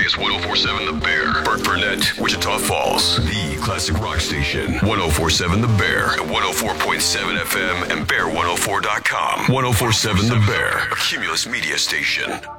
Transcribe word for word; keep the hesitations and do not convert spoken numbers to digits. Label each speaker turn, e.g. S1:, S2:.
S1: Vegas, one oh four point seven The Bear. Burke Burnett, Wichita Falls, the classic rock station. one oh four point seven The Bear at one oh four point seven F M and bear one oh four dot com. one oh four point seven The Bear, a Cumulus media station.